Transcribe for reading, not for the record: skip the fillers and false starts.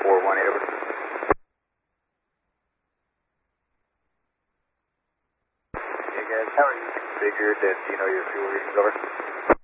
418, over. Hey guys, how are you configured and do you know your fuel readings, over?